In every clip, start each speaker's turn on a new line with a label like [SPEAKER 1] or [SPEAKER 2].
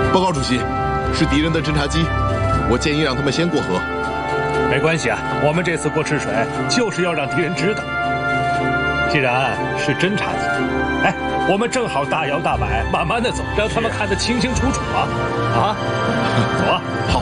[SPEAKER 1] 报告主席，是敌人的侦察机，我建议让他们先过河。
[SPEAKER 2] 没关系啊，我们这次过赤水就是要让敌人知道，既然是侦察机，哎，我们正好大摇大摆，慢慢的走，让他们看得清清楚楚啊！啊，走啊！
[SPEAKER 1] 好。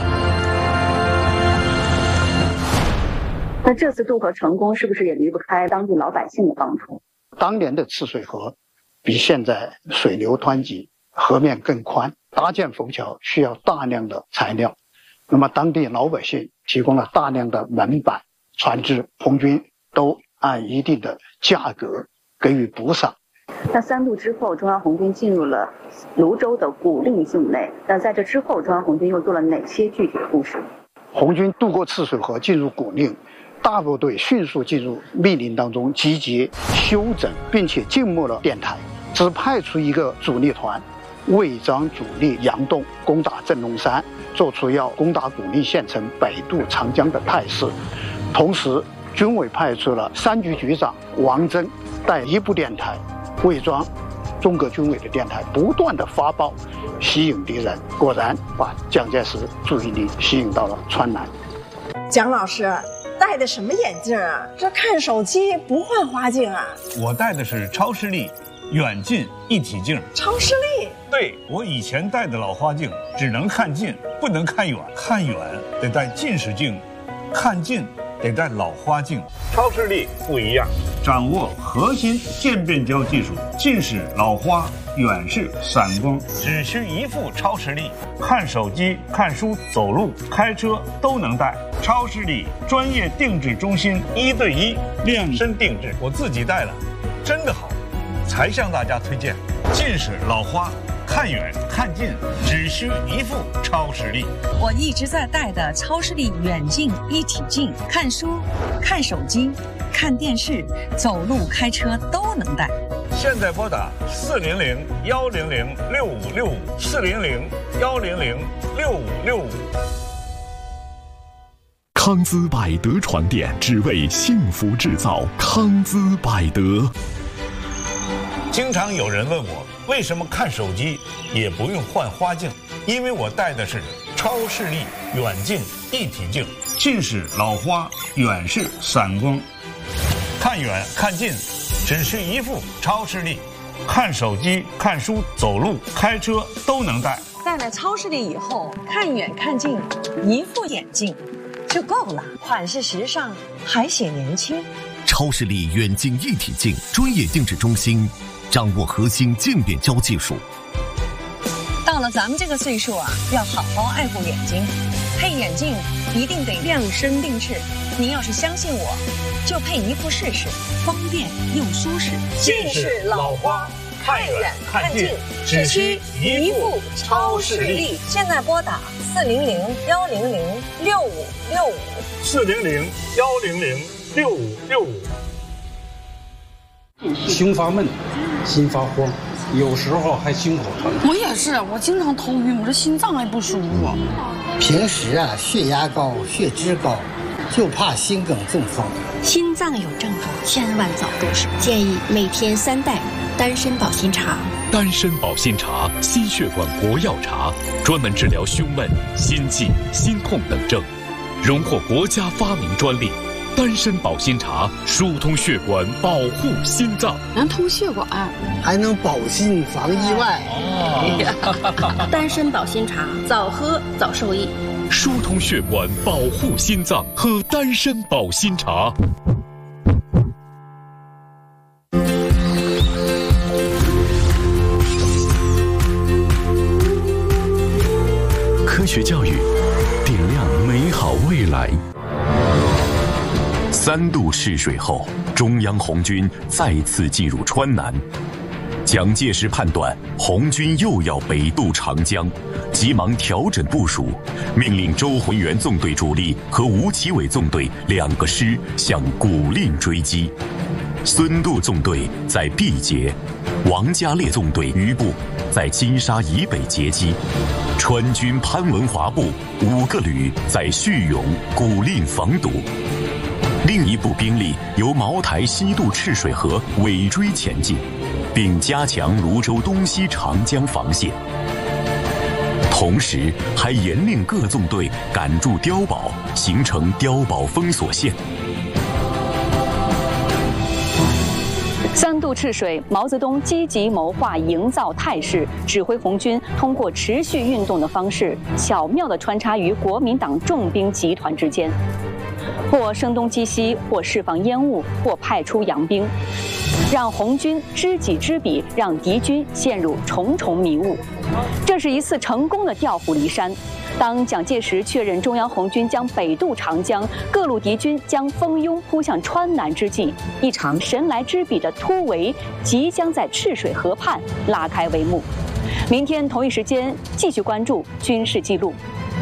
[SPEAKER 3] 那这次渡河成功，是不是也离不开当地老百姓的帮助？
[SPEAKER 4] 当年的赤水河比现在水流湍急，河面更宽，搭建浮桥需要大量的材料，那么当地老百姓提供了大量的门板、船只，红军都按一定的价格给予补偿。
[SPEAKER 3] 那3渡之后，中央红军进入了泸州的古蔺境内。那在这之后，中央红军又做了哪些具体的部署？
[SPEAKER 4] 红军渡过赤水河进入古蔺，大部队迅速进入密林当中集结、休整，并且静默了电台，只派出一个主力团，伪装主力佯动，攻打镇龙山，做出要攻打古蔺县城、北渡长江的态势。同时，军委派出了3局局长王征带一部电台，伪装中革军委的电台，不断的发报，吸引敌人。果然把蒋介石注意力吸引到了川南。
[SPEAKER 5] 蒋老师戴的什么眼镜啊？这看手机不换花镜啊？
[SPEAKER 6] 我戴的是超视力远近一体镜。
[SPEAKER 5] 超视力？
[SPEAKER 6] 对，我以前戴的老花镜只能看近，不能看远，看远得戴近视镜，看近得戴老花镜。超视力不一样，掌握核心渐变焦技术，近视、老花、远视、散光，只需一副超视力，看手机、看书、走路、开车都能戴。超视力专业定制中心，1对1量身定制，我自己戴了，真的好，才向大家推荐。近视、老花，看远看近只需一副超视力。
[SPEAKER 7] 我一直在戴的超视力远近一体镜，看书、看手机、看电视、走路、开车都能戴。
[SPEAKER 6] 现在拨打400-100-6565，400-100-6565。
[SPEAKER 8] 康姿百德床垫，只为幸福制造。康姿百德。
[SPEAKER 6] 经常有人问我，为什么看手机也不用换花镜？因为我戴的是超视力远近一体镜，近视、老花、远视、散光，看远看近只需一副超视力，看手机、看书、走路、开车都能戴。
[SPEAKER 7] 戴了超视力以后，看远看近一副眼镜就够了，款式时尚，还显年轻。
[SPEAKER 8] 超视力远近一体镜专业定制中心，掌握核心渐变焦技术。
[SPEAKER 7] 到了咱们这个岁数啊，要好好爱护眼睛，配眼镜一定得量身定制。您要是相信我，就配一副试试，方便又舒适。
[SPEAKER 5] 近视、老花，看远看近只需一副超视力。
[SPEAKER 7] 现在拨打
[SPEAKER 6] 400-100-6565，400-100-6565。
[SPEAKER 9] 胸发闷，心发慌，有时候还心口疼。
[SPEAKER 10] 我也是，我经常头晕，我这心脏还不舒服。
[SPEAKER 11] 平时啊，血压高，血脂高，就怕心梗中风。
[SPEAKER 12] 心脏有症状，千万早入手。建议每天3袋丹参保心茶。
[SPEAKER 8] 丹参保心茶，心血管国药茶，专门治疗胸闷、心悸、心痛等症，荣获国家发明专利。丹参保心茶疏通血管，保护心脏，
[SPEAKER 10] 能通血管，
[SPEAKER 11] 还能保心防意外。
[SPEAKER 12] 丹参保心茶，早喝早受益。
[SPEAKER 8] 疏通血管，保护心脏，喝丹参保心茶。科学教育，点亮美好未来。3渡赤水后，中央红军再次进入川南。蒋介石判断红军又要北渡长江，急忙调整部署，命令周浑元纵队主力和吴奇伟纵队2个师向古蔺追击。孙渡纵队在毕节，王家烈纵队余部在金沙以北截击。川军潘文华部5个旅在叙永、古蔺防堵。另一部兵力由茅台西渡赤水河尾追前进，并加强泸州东西长江防线。 同时还严令各纵队赶驻碉堡，形成碉堡封锁线。
[SPEAKER 13] 3度赤水，毛泽东积极谋划营造态势，指挥红军通过持续运动的方式，巧妙地穿插于国民党重兵集团之间，或声东击西，或释放烟雾，或派出洋兵，让红军知己知彼，让敌军陷入重重迷雾。这是一次成功的调虎离山。当蒋介石确认中央红军将北渡长江，各路敌军将蜂拥扑向川南之际，一场神来之笔的突围即将在赤水河畔拉开帷幕。明天同一时间继续关注军事记录。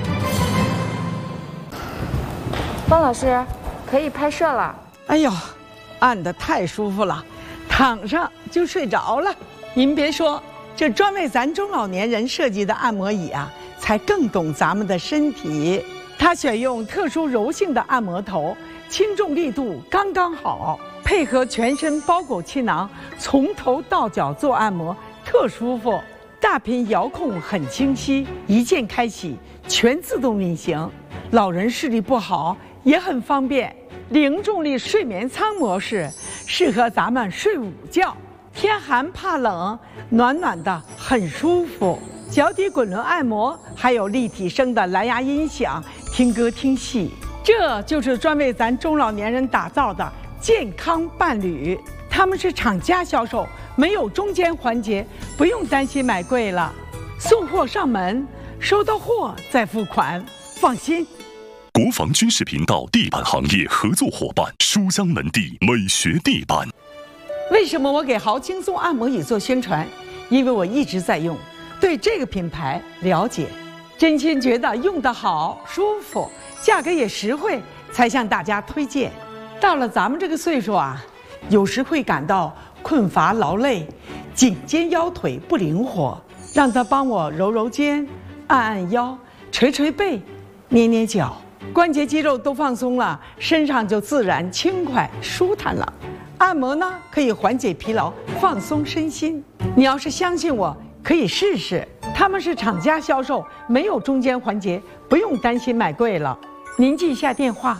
[SPEAKER 14] 方老师，可以拍摄了。
[SPEAKER 15] 哎呦，按得太舒服了，躺上就睡着了。您别说，这专为咱中老年人设计的按摩椅啊，才更懂咱们的身体。它选用特殊柔性的按摩头，轻重力度刚刚好，配合全身包裹气囊，从头到脚做按摩，特舒服。大屏遥控很清晰，一键开启，全自动运行。老人视力不好也很方便。零重力睡眠舱模式，适合咱们睡午觉，天寒怕冷，暖暖的很舒服。脚底滚轮按摩，还有立体声的蓝牙音响，听歌听戏。这就是专为咱中老年人打造的健康伴侣。他们是厂家销售，没有中间环节，不用担心买贵了。送货上门，收到货再付款，放心。
[SPEAKER 8] 国防军事频道地板行业合作伙伴书香门第美学地板。
[SPEAKER 15] 为什么我给豪轻松按摩椅做宣传？因为我一直在用，对这个品牌了解，真心觉得用得好舒服，价格也实惠，才向大家推荐。到了咱们这个岁数啊，有时会感到困乏劳累，颈肩腰腿不灵活，让他帮我揉揉肩，按按腰，捶捶背，捏捏脚，关节肌肉都放松了，身上就自然轻快舒坦了。按摩呢，可以缓解疲劳，放松身心。你要是相信我，可以试试。他们是厂家销售，没有中间环节，不用担心买贵了。您记一下电话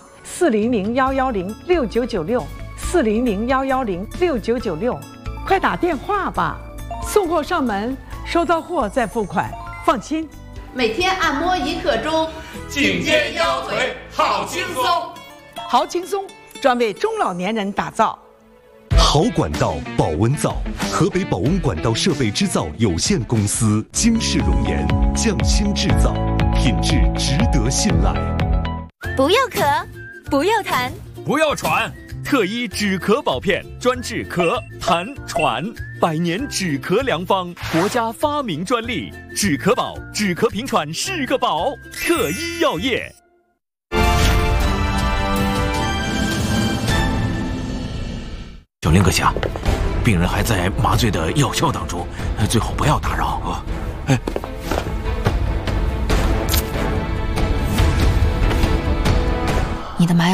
[SPEAKER 15] ：400-110-6996，400-110-6996，快打电话吧。送货上门，收到货再付款，放心。
[SPEAKER 16] 每天按摩1刻钟，
[SPEAKER 5] 颈肩腰腿好轻松。
[SPEAKER 15] 好轻松，专为中老年人打造。
[SPEAKER 17] 好管道保温灶，河北保温管道设备制造有限公司，经世容颜，匠心制造，品质值得信赖。
[SPEAKER 18] 不要咳，不要痰，
[SPEAKER 19] 不要喘，特医止咳宝片，专治咳、痰、喘，100年止咳良方，国家发明专利，止咳宝，止咳平喘是个宝，特医药业。
[SPEAKER 20] 小林阁下，病人还在麻醉的药效当中，最好不要打扰啊！哎，
[SPEAKER 18] 你的麻药